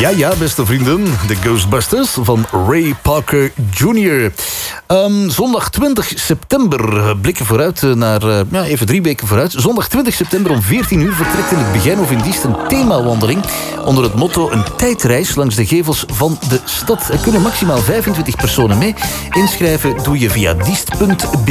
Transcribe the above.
Ja, beste vrienden. De Ghostbusters van Ray Parker Jr. Zondag 20 september. Blikken vooruit naar... even 3 weken vooruit. Zondag 20 september om 14 uur vertrekt in het Begijnhof in Diest een themawandeling onder het motto een tijdreis langs de gevels van de stad. Er kunnen maximaal 25 personen mee. Inschrijven doe je via diest.be.